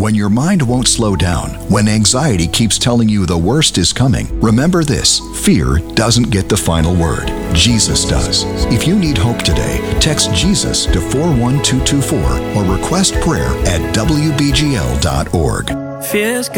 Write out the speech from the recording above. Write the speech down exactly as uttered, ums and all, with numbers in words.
When your mind won't slow down, when anxiety keeps telling you the worst is coming, remember this: fear doesn't get the final word. Jesus does. If you need hope today, text Jesus to four one two two four or request prayer at W B G L dot org. Fear's